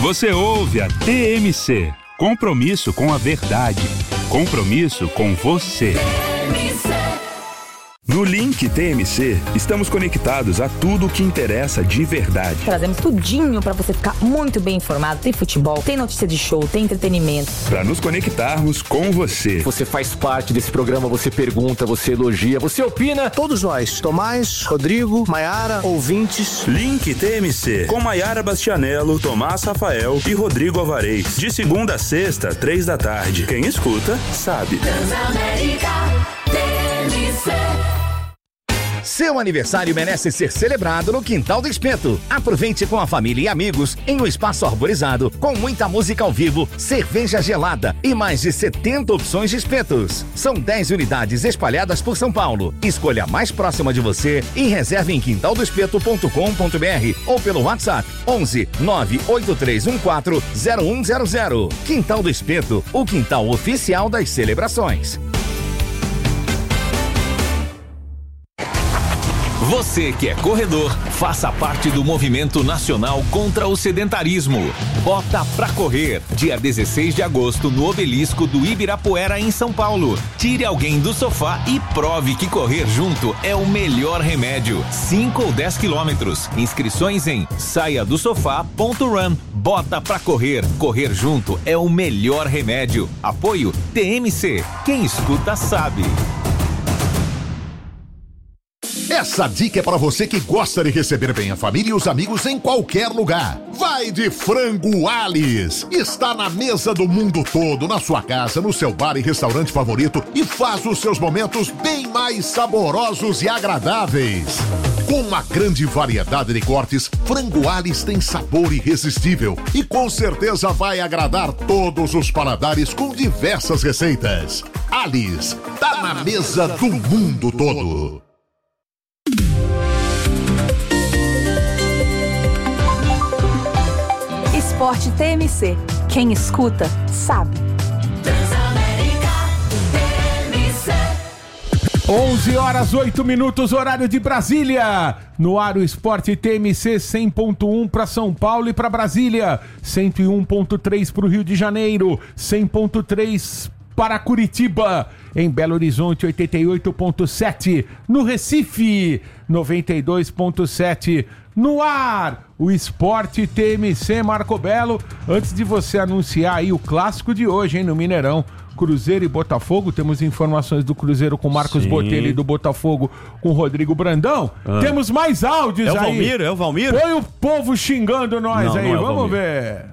Você ouve a TMC. Compromisso com a verdade. Compromisso com você. No Link TMC, estamos conectados a tudo o que interessa de verdade. Trazemos tudinho para você ficar muito bem informado. Tem futebol, tem notícia de show, tem entretenimento. Para nos conectarmos com você. Você faz parte desse programa, você pergunta, você elogia, você opina. Todos nós, Tomás, Rodrigo, Maiara, ouvintes. Link TMC, com Maiara Bastianello, Tomás Rafael e Rodrigo Alvarez. De segunda a sexta, 15h. Quem escuta, sabe. Transamérica TMC. Seu aniversário merece ser celebrado no Quintal do Espeto. Aproveite com a família e amigos em um espaço arborizado, com muita música ao vivo, cerveja gelada e mais de 70 opções de espetos. São 10 unidades espalhadas por São Paulo. Escolha a mais próxima de você e reserve em quintaldoespeto.com.br ou pelo WhatsApp 11 98314 0100. Quintal do Espeto, o quintal oficial das celebrações. Você que é corredor, faça parte do movimento nacional contra o sedentarismo. Bota pra correr, dia 16 de agosto no Obelisco do Ibirapuera, em São Paulo. Tire alguém do sofá e prove que correr junto é o melhor remédio. 5 ou 10 quilômetros. Inscrições em saiadosofá.run. Bota pra correr. Correr junto é o melhor remédio. Apoio TMC. Quem escuta sabe. Essa dica é para você que gosta de receber bem a família e os amigos em qualquer lugar. Vai de Frango Alice. Está na mesa do mundo todo, na sua casa, no seu bar e restaurante favorito e faz os seus momentos bem mais saborosos e agradáveis. Com uma grande variedade de cortes, Frango Alice tem sabor irresistível e com certeza vai agradar todos os paladares com diversas receitas. Alice, tá na mesa do mundo todo. Esporte TMC. Quem escuta, sabe. Transamérica TMC. 11h08, horário de Brasília. No ar o Esporte TMC 100.1 para São Paulo e para Brasília. 101.3 para o Rio de Janeiro. 100.3 para Curitiba. Em Belo Horizonte, 88.7. No Recife, 92.7. No ar, o Esporte TMC. Marco Belo, antes de você anunciar aí o clássico de hoje, hein, no Mineirão, Cruzeiro e Botafogo, temos informações do Cruzeiro com Marcos Botelho e do Botafogo com Rodrigo Brandão. Temos mais áudios aí. É o Valmir? Põe o povo xingando nós aí, não vamos ver.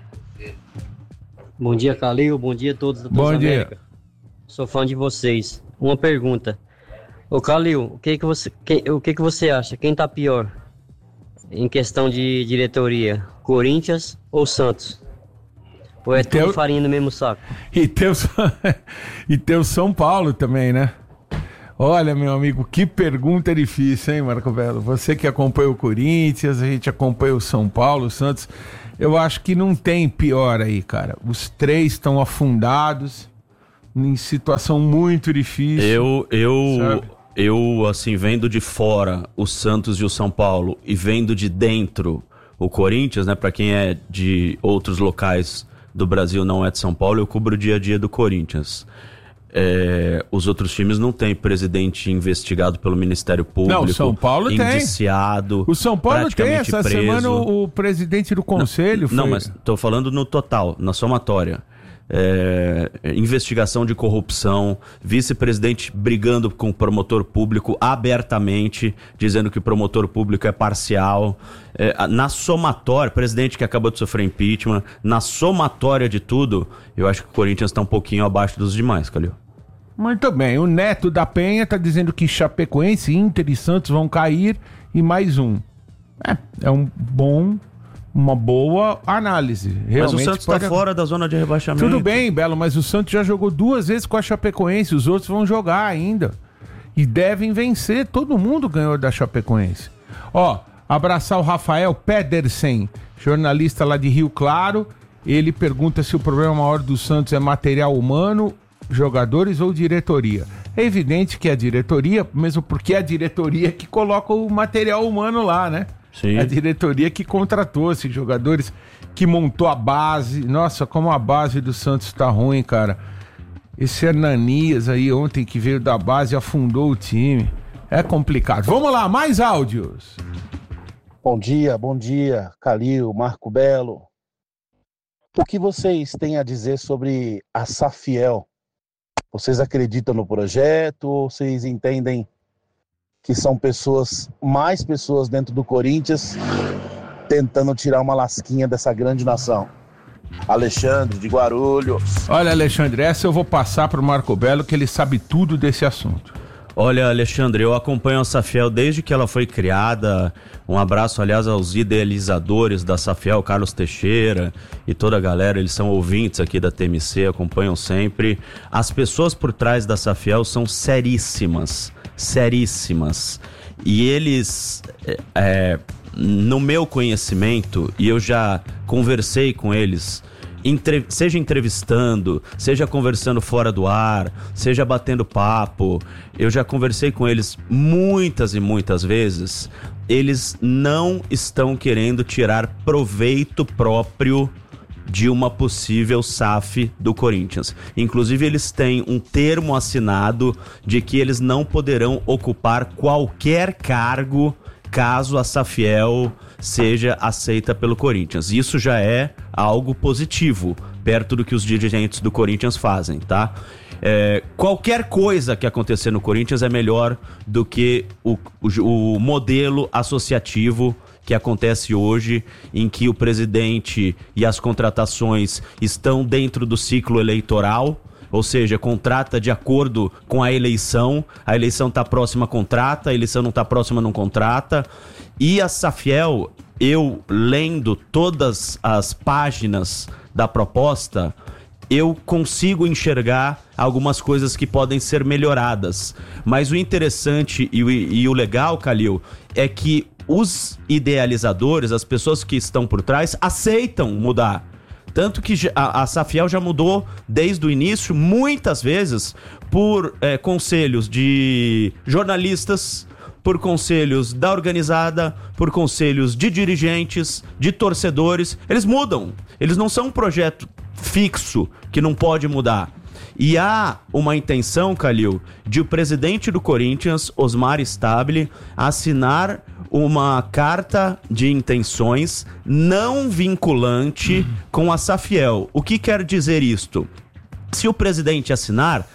Bom dia, Calil, bom dia a todos da Transamérica. Sou fã de vocês. Uma pergunta. Ô Calil, o que que você acha? Quem tá pior em questão de diretoria? Corinthians ou Santos? Ou é tudo farinha no mesmo saco? E tem o São Paulo também, né? Olha, meu amigo, que pergunta difícil, hein, Marco Belo? Você que acompanha o Corinthians, a gente acompanha o São Paulo, o Santos. Eu acho que não tem pior aí, cara. Os três estão afundados, em situação muito difícil. Eu, assim, vendo de fora o Santos e o São Paulo e vendo de dentro o Corinthians, né? Pra quem é de outros locais do Brasil, não é de São Paulo, eu cubro o dia a dia do Corinthians. Os outros times não têm presidente investigado pelo Ministério Público. Não, o São Paulo indiciado, tem. O São Paulo tem. Essa preso. Semana o presidente do conselho Não, mas tô falando no total, na somatória. Investigação de corrupção, vice-presidente brigando com o promotor público abertamente, dizendo que o promotor público é parcial. Na somatória, presidente que acabou de sofrer impeachment, na somatória de tudo, eu acho que o Corinthians está um pouquinho abaixo dos demais, Calil. Muito bem, o Neto da Penha está dizendo que Chapecoense, Inter e Santos vão cair e mais um. É uma boa análise. Realmente, mas o Santos está fora da zona de rebaixamento. Tudo bem, Belo, mas o Santos já jogou 2 vezes com a Chapecoense, os outros vão jogar ainda. E devem vencer, todo mundo ganhou da Chapecoense. Abraçar o Rafael Pedersen, jornalista lá de Rio Claro. Ele pergunta se o problema maior do Santos é material humano, jogadores ou diretoria. É evidente que é a diretoria, mesmo porque é a diretoria que coloca o material humano lá, né? É a diretoria que contratou esses jogadores, que montou a base. Nossa, como a base do Santos tá ruim, cara. Esse Hernanias aí ontem que veio da base afundou o time. É complicado. Vamos lá, mais áudios. Bom dia, Calil, Marco Belo. O que vocês têm a dizer sobre a Safiel? Vocês acreditam no projeto ou vocês entendem que são mais pessoas dentro do Corinthians tentando tirar uma lasquinha dessa grande nação? Alexandre, de Guarulhos. Olha, Alexandre, essa eu vou passar pro Marco Belo, que ele sabe tudo desse assunto. Olha, Alexandre, eu acompanho a Safiel desde que ela foi criada. Um abraço, aliás, aos idealizadores da Safiel, Carlos Teixeira e toda a galera. Eles são ouvintes aqui da TMC, acompanham sempre. As pessoas por trás da Safiel são seríssimas. E eles, no meu conhecimento, e eu já conversei com eles, seja entrevistando, seja conversando fora do ar, seja batendo papo, eu já conversei com eles muitas e muitas vezes. Eles não estão querendo tirar proveito próprio de uma possível SAF do Corinthians. Inclusive, eles têm um termo assinado de que eles não poderão ocupar qualquer cargo caso a Safiel seja aceita pelo Corinthians. Isso já é algo positivo, perto do que os dirigentes do Corinthians fazem, tá? Qualquer coisa que acontecer no Corinthians é melhor do que o modelo associativo que acontece hoje, em que o presidente e as contratações estão dentro do ciclo eleitoral, ou seja, contrata de acordo com a eleição está próxima, contrata, a eleição não está próxima, não contrata. E a Safiel, eu lendo todas as páginas da proposta, eu consigo enxergar algumas coisas que podem ser melhoradas. Mas o interessante e o legal, Calil, é que os idealizadores, as pessoas que estão por trás, aceitam mudar. Tanto que a Safiel já mudou desde o início, muitas vezes, por conselhos de jornalistas, por conselhos da organizada, por conselhos de dirigentes, de torcedores. Eles mudam. Eles não são um projeto fixo que não pode mudar. E há uma intenção, Calil, de o presidente do Corinthians, Osmar Stabile, assinar uma carta de intenções não vinculante com a Safiel. O que quer dizer isto? Se o presidente assinar,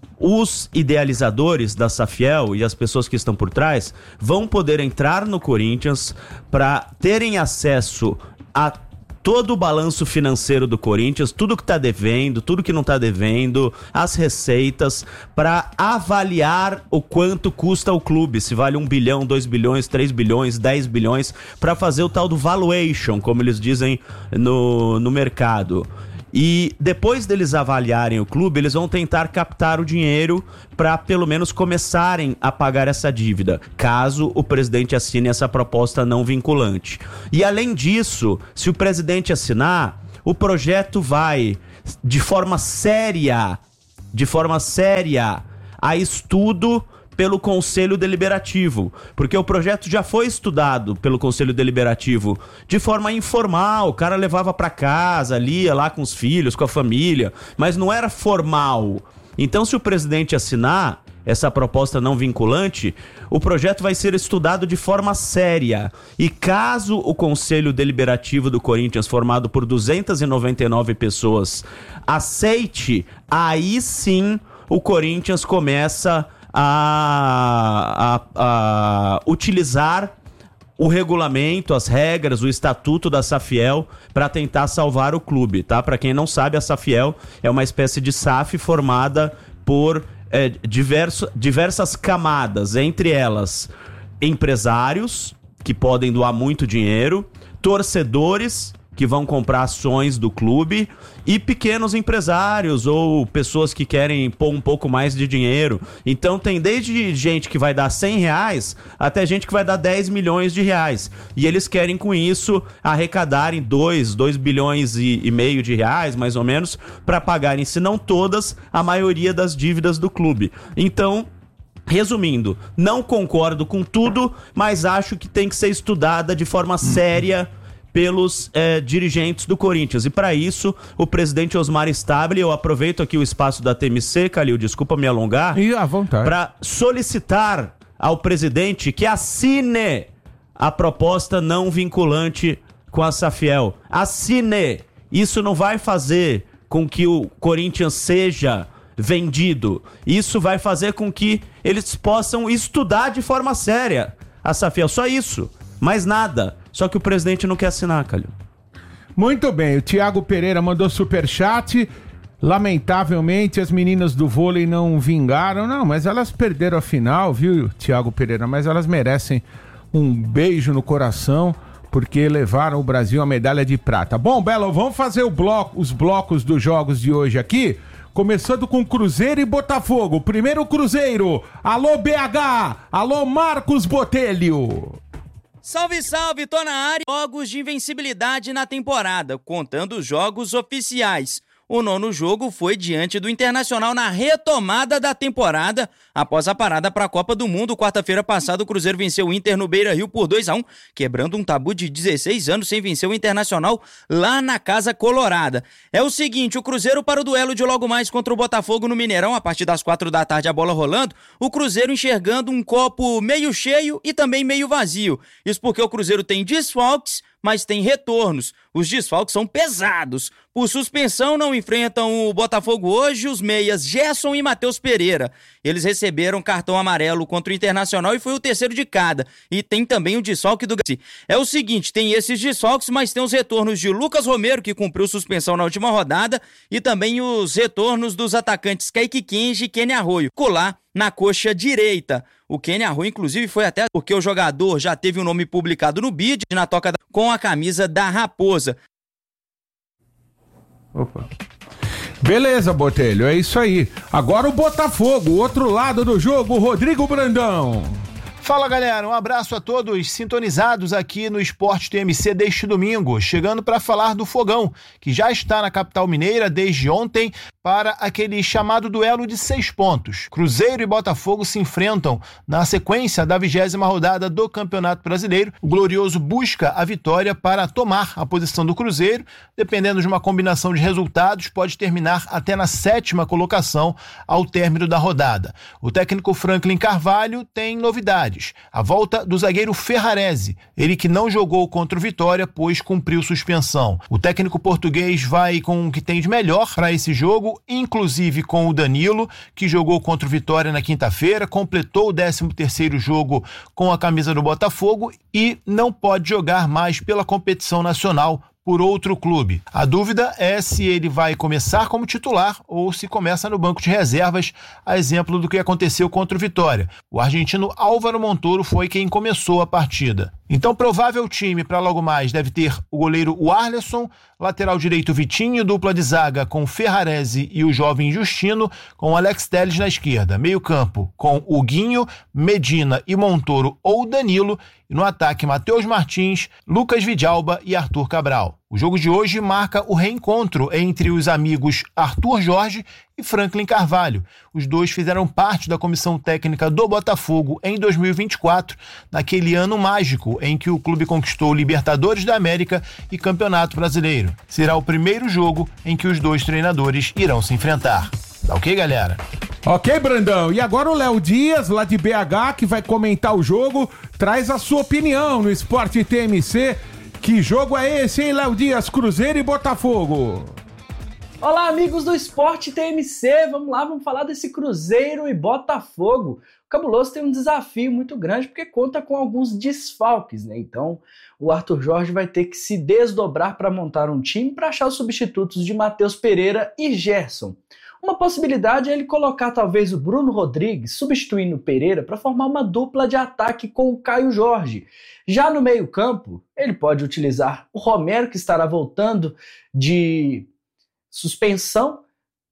os idealizadores da Safiel e as pessoas que estão por trás vão poder entrar no Corinthians para terem acesso a todo o balanço financeiro do Corinthians, tudo que está devendo, tudo que não está devendo, as receitas, para avaliar o quanto custa o clube, se vale 1 bilhão, 2 bilhões, 3 bilhões, 10 bilhões, para fazer o tal do valuation, como eles dizem no mercado. E depois deles avaliarem o clube, eles vão tentar captar o dinheiro para pelo menos começarem a pagar essa dívida, caso o presidente assine essa proposta não vinculante. E além disso, se o presidente assinar, o projeto vai de forma séria a estudo pelo Conselho Deliberativo, porque o projeto já foi estudado pelo Conselho Deliberativo de forma informal, o cara levava para casa, lia lá com os filhos, com a família, mas não era formal. Então, se o presidente assinar essa proposta não vinculante, o projeto vai ser estudado de forma séria. E caso o Conselho Deliberativo do Corinthians, formado por 299 pessoas, aceite, aí sim o Corinthians começa a utilizar o regulamento, as regras, o estatuto da Safiel para tentar salvar o clube, tá? Para quem não sabe, a Safiel é uma espécie de SAF formada por diversas camadas, entre elas empresários que podem doar muito dinheiro, torcedores que vão comprar ações do clube e pequenos empresários ou pessoas que querem pôr um pouco mais de dinheiro. Então tem desde gente que vai dar R$100 até gente que vai dar 10 milhões de reais. E eles querem com isso arrecadarem 2 bilhões e meio de reais, mais ou menos, para pagarem, se não todas, a maioria das dívidas do clube. Então Resumindo, não concordo com tudo, mas acho que tem que ser estudada de forma séria pelos dirigentes do Corinthians. E para isso, o presidente Osmar Stabile, eu aproveito aqui o espaço da TMC, Calil, desculpa me alongar, e à vontade, para solicitar ao presidente que assine a proposta não vinculante com a Safiel. Assine! Isso não vai fazer com que o Corinthians seja vendido. Isso vai fazer com que eles possam estudar de forma séria a Safiel. Só isso. Mais nada. Só que o presidente não quer assinar, Calil. Muito bem. O Thiago Pereira mandou superchat. Lamentavelmente, as meninas do vôlei não vingaram. Não, mas elas perderam a final, viu, Thiago Pereira? Mas elas merecem um beijo no coração, porque levaram o Brasil a medalha de prata. Bom, Belo, vamos fazer os blocos dos jogos de hoje aqui. Começando com Cruzeiro e Botafogo. Primeiro Cruzeiro. Alô, BH. Alô, Marcos Botelho. Salve, salve, tô na área. Jogos de invencibilidade na temporada, contando os jogos oficiais. O 9º jogo foi diante do Internacional na retomada da temporada, após a parada para a Copa do Mundo. Quarta-feira passada, o Cruzeiro venceu o Inter no Beira-Rio por 2-1, quebrando um tabu de 16 anos sem vencer o Internacional lá na Casa Colorada. É o seguinte, o Cruzeiro para o duelo de logo mais contra o Botafogo no Mineirão, a partir das 4 da tarde, a bola rolando, o Cruzeiro enxergando um copo meio cheio e também meio vazio. Isso porque o Cruzeiro tem desfalques, mas tem retornos. Os desfalques são pesados. Por suspensão, não enfrentam o Botafogo hoje os meias Gerson e Matheus Pereira. Eles receberam cartão amarelo contra o Internacional e foi o terceiro de cada. E tem também o desfalque do Garcia. É o seguinte, tem esses desfalques, mas tem os retornos de Lucas Romero, que cumpriu suspensão na última rodada, e também os retornos dos atacantes Kaique Kenji e Kenny Arroio. Colar na coxa direita. O Kenny Arroio, inclusive, foi até porque o jogador já teve o nome publicado no bid, na toca com a camisa da Raposa. Opa. Beleza, Botelho, é isso aí. Agora o Botafogo, o outro lado do jogo, Rodrigo Brandão. Fala, galera, um abraço a todos sintonizados aqui no Esporte TMC deste domingo, chegando para falar do Fogão, que já está na capital mineira desde ontem para aquele chamado duelo de 6 pontos. Cruzeiro e Botafogo se enfrentam na sequência da 20ª rodada do Campeonato Brasileiro. O Glorioso busca a vitória para tomar a posição do Cruzeiro, dependendo de uma combinação de resultados, pode terminar até na 7ª colocação ao término da rodada. O técnico Franklin Carvalho tem novidades. A volta do zagueiro Ferrarese, ele que não jogou contra o Vitória, pois cumpriu suspensão. O técnico português vai com o que tem de melhor para esse jogo, inclusive com o Danilo, que jogou contra o Vitória na quinta-feira, completou o 13º jogo com a camisa do Botafogo e não pode jogar mais pela competição nacional por outro clube. A dúvida é se ele vai começar como titular ou se começa no banco de reservas, a exemplo do que aconteceu contra o Vitória. O argentino Álvaro Montoro foi quem começou a partida. Então, provável time para logo mais deve ter o goleiro Warleson, lateral direito Vitinho, dupla de zaga com Ferrarese e o jovem Justino, com Alex Telles na esquerda. Meio campo com Huguinho, Medina e Montoro ou Danilo. E no ataque, Matheus Martins, Lucas Vidalba e Arthur Cabral. O jogo de hoje marca o reencontro entre os amigos Arthur Jorge e Franklin Carvalho. Os dois fizeram parte da comissão técnica do Botafogo em 2024, naquele ano mágico em que o clube conquistou Libertadores da América e Campeonato Brasileiro. Será o primeiro jogo em que os dois treinadores irão se enfrentar. Tá ok, galera? Ok, Brandão. E agora o Léo Dias, lá de BH, que vai comentar o jogo, traz a sua opinião no Esporte TMC. Que jogo é esse, hein, Léo Dias? Cruzeiro e Botafogo. Olá, amigos do Esporte TMC. Vamos lá, vamos falar desse Cruzeiro e Botafogo. O Cabuloso tem um desafio muito grande porque conta com alguns desfalques, né? Então, o Arthur Jorge vai ter que se desdobrar para montar um time para achar os substitutos de Matheus Pereira e Gerson. Uma possibilidade é ele colocar talvez o Bruno Rodrigues substituindo o Pereira para formar uma dupla de ataque com o Caio Jorge. Já no meio-campo, ele pode utilizar o Romero, que estará voltando de suspensão,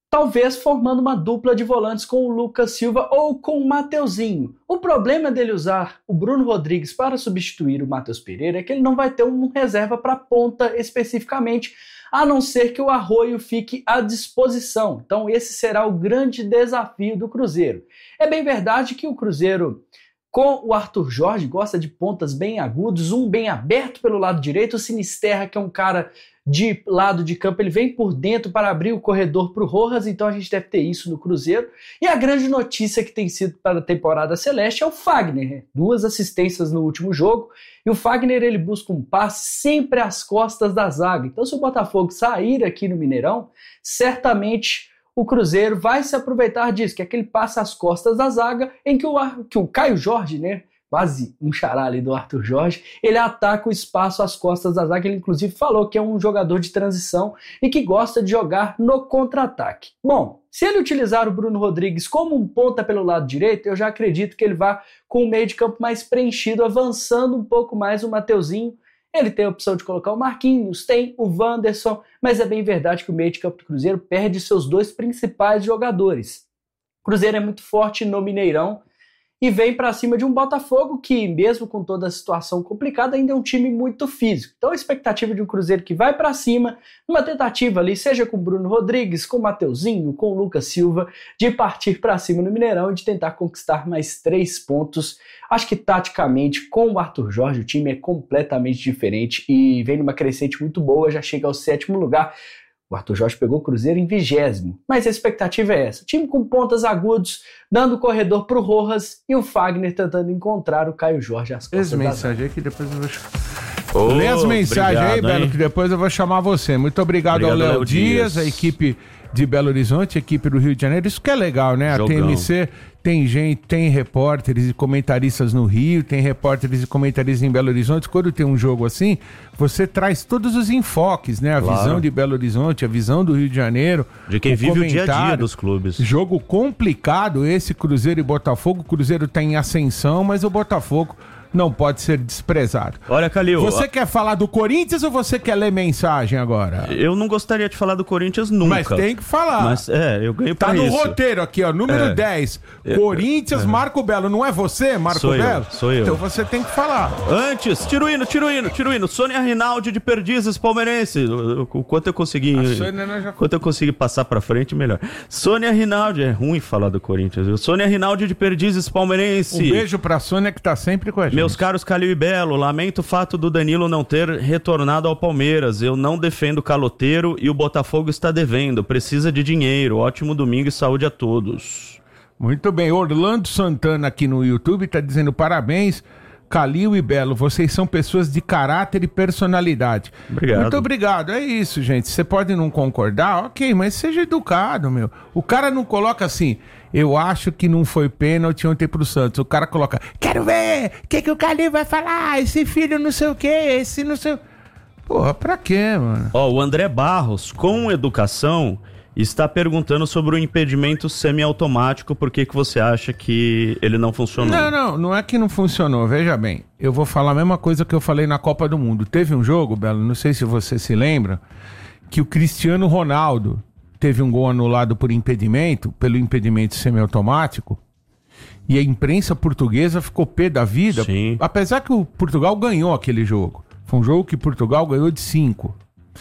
talvez formando uma dupla de volantes com o Lucas Silva ou com o Mateuzinho. O problema dele usar o Bruno Rodrigues para substituir o Matheus Pereira é que ele não vai ter um reserva para ponta especificamente, a não ser que o Arroio fique à disposição. Então esse será o grande desafio do Cruzeiro. É bem verdade que o Cruzeiro, com o Arthur Jorge, gosta de pontas bem agudos, um bem aberto pelo lado direito, o Sinisterra, que é um cara de lado de campo, ele vem por dentro para abrir o corredor para o Rojas, então a gente deve ter isso no Cruzeiro. E a grande notícia que tem sido para a temporada celeste é o Fagner, né? 2 assistências no último jogo, e o Fagner ele busca um passe sempre às costas da zaga. Então se o Botafogo sair aqui no Mineirão, certamente o Cruzeiro vai se aproveitar disso, que é aquele passe às costas da zaga em que o Caio Jorge, né, quase um xará ali do Arthur Jorge, ele ataca o espaço às costas da zaga. Ele inclusive falou que é um jogador de transição e que gosta de jogar no contra-ataque. Bom, se ele utilizar o Bruno Rodrigues como um ponta pelo lado direito, eu já acredito que ele vá com o meio de campo mais preenchido, avançando um pouco mais o Mateuzinho. Ele tem a opção de colocar o Marquinhos, tem o Wanderson, mas é bem verdade que o meio de campo do Cruzeiro perde seus 2 principais jogadores. O Cruzeiro é muito forte no Mineirão e vem para cima de um Botafogo que, mesmo com toda a situação complicada, ainda é um time muito físico. Então a expectativa de um Cruzeiro que vai para cima, numa tentativa ali, seja com o Bruno Rodrigues, com o Mateuzinho, com o Lucas Silva, de partir para cima no Mineirão e de tentar conquistar mais 3 pontos. Acho que taticamente, com o Arthur Jorge, o time é completamente diferente e vem numa crescente muito boa, já chega ao 7º lugar. O Arthur Jorge pegou o Cruzeiro em 20º, mas a expectativa é essa. Time com pontas agudos, dando corredor pro Rojas e o Fagner tentando encontrar o Caio Jorge às costas. Lê as mensagens aí que depois eu vou... Lê as mensagens aí, Belo, que depois eu vou chamar você. Muito obrigado ao Léo Dias, a equipe de Belo Horizonte, a equipe do Rio de Janeiro. Isso que é legal, né? Jogão. A TMC tem gente, tem repórteres e comentaristas no Rio, tem repórteres e comentaristas em Belo Horizonte. Quando tem um jogo assim, você traz todos os enfoques, né? A visão de Belo Horizonte, a visão do Rio de Janeiro. De quem vive o dia a dia dos clubes. Jogo complicado esse Cruzeiro e Botafogo. O Cruzeiro tá em ascensão, mas o Botafogo não pode ser desprezado. Olha, Calil... Você quer falar do Corinthians ou você quer ler mensagem agora? Eu não gostaria de falar do Corinthians nunca. Mas tem que falar. Mas, eu ganho pra isso. Tá no roteiro aqui, ó, número 10. Corinthians, Marco Belo. Não é você, Marco Belo? Sou eu. Então você tem que falar. Antes, tira o hino. Sônia Rinaldi de Perdizes, palmeirense. O quanto eu consegui... Quanto eu consegui passar pra frente, melhor. Sônia Rinaldi, é ruim falar do Corinthians, viu? Sônia Rinaldi de Perdizes, palmeirense. Um beijo pra Sônia que tá sempre com a gente. Meus caros Calil e Belo, lamento o fato do Danilo não ter retornado ao Palmeiras. Eu não defendo o caloteiro e o Botafogo está devendo. Precisa de dinheiro. Ótimo domingo e saúde a todos. Muito bem. Orlando Santana aqui no YouTube está dizendo parabéns, Calil e Belo. Vocês são pessoas de caráter e personalidade. Obrigado. Muito obrigado. É isso, gente. Você pode não concordar, ok, mas seja educado, meu. O cara não coloca assim... Eu acho que não foi pênalti ontem pro Santos. O cara coloca, quero ver, o que o Calil vai falar? Esse filho não sei o que, esse não sei... Porra, pra quê, mano? O André Barros, com educação, está perguntando sobre o impedimento semiautomático. Por que você acha que ele não funcionou? Não é que não funcionou. Veja bem, eu vou falar a mesma coisa que eu falei na Copa do Mundo. Teve um jogo, Belo, não sei se você se lembra, que o Cristiano Ronaldo teve um gol anulado por impedimento, pelo impedimento semiautomático, e a imprensa portuguesa ficou pé da vida. Sim. Apesar que o Portugal ganhou aquele jogo. Foi um jogo que Portugal ganhou de 5.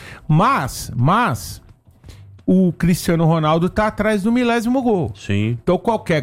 Mas o Cristiano Ronaldo tá atrás do 1000º gol. Sim. Então qualquer